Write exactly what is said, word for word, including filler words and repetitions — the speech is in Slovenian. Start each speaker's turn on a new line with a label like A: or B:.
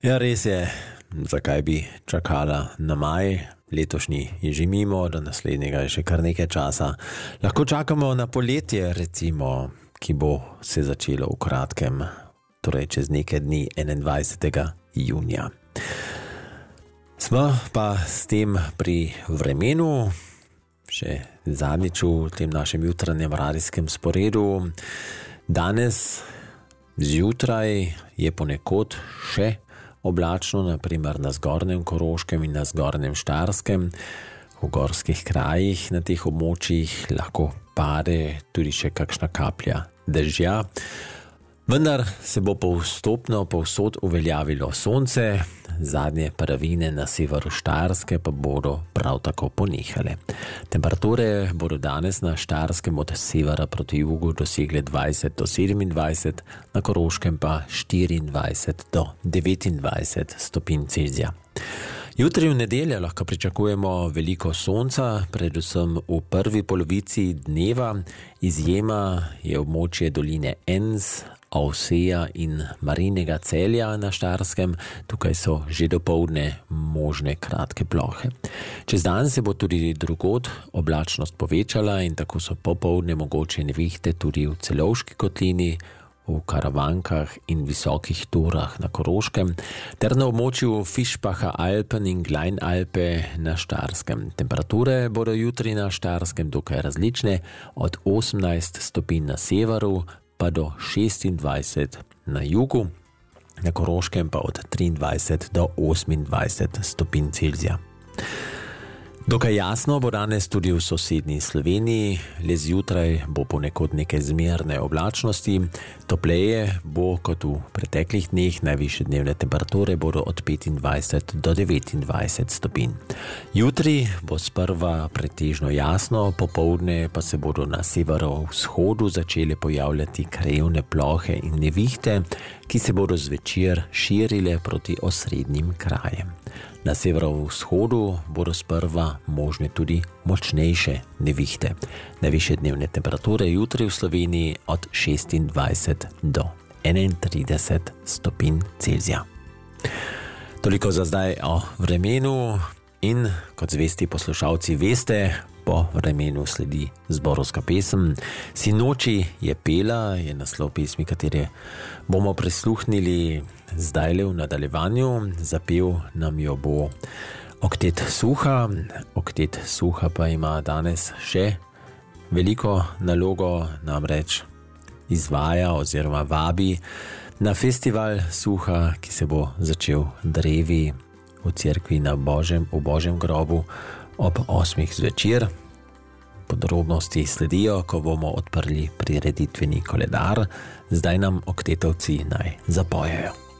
A: Ja, res je, zakaj bi čakala na maj, letošnji je že mimo, do naslednjega je še kar nekaj časa. Lahko čakamo na poletje, recimo, ki bo se začelo v kratkem, torej čez nekaj dni, enaindvajsetega junija. Smo pa s tem pri vremenu, še zadnjič v tem našem jutranjem radijskem sporedu. Danes zjutraj je ponekod še oblačno, naprimer na zgornjem Koroškem in na zgornjem Štajerskem. V gorskih krajih na teh območjih lahko pade tudi še kakšna kaplja dežja. Vendar se bo postopno povsod uveljavilo sonce, zadnje padavine na severu Štajerske pa bodo prav tako ponehale. Temperature bodo danes na Štajerskem od severa proti jugu dosegle dvajset do sedemindvajset, na Koroškem pa štiriindvajset do devetindvajset stopinj Celzija. Jutri v nedeljo lahko pričakujemo veliko sonca, predvsem v prvi polovici dneva. Izjema je območje doline Enns, Avseja in Marinega Celja na Štajerskem. Tukaj so že dopoldne možne kratke plohe. Čez dan se bo tudi drugod oblačnost povečala in tako so popoldne mogoče nevihte tudi v Celovški kotlini, v Karavankah in Visokih Torah na Koroškem, ter na območju Fischbacher Alpen in Kleinalpe na Štajerskem. Temperature bodo jutri na Štajerskem dokaj različne, od osemnajst stopinj na severu pa do šestindvajset na jugu, na Koroškem pa od triindvajset do osemindvajset stopinj Celzija. Dokaj jasno bo danes tudi v sosednji Sloveniji, le zjutraj bo ponekod nekaj zmerne oblačnosti, topleje bo kot v preteklih dneh, najvišje dnevne temperature bodo od petindvajset do devetindvajset stopinj. Jutri bo sprva pretežno jasno, popoldne pa se bodo na severovzhodu začele pojavljati krajevne plohe in nevihte, ki se bodo zvečer širile proti osrednjim krajem. Na severovzhodu bodo sprva možne tudi močnejše nevihte. Najvišje dnevne temperature jutri v Sloveniji od šestindvajset do enaintrideset stopinj Celzija. Toliko za zdaj o vremenu in kot zvesti poslušalci veste, po vremenu sledi zborovska pesem. Sinoči je pela, je naslov pesmi, katere bomo prisluhnili zdajle v nadaljevanju. Zapel nam jo bo Oktet Suha. Oktet Suha pa ima danes še veliko nalogo, namreč izvaja oziroma vabi na festival Suha, ki se bo začel drevi v cerkvi na Božjem, v Božjem grobu ob osmih zvečer. Podrobnosti sledijo, ko bomo odprli prireditveni koledar. Zdaj nam oktetovci naj zapojejo.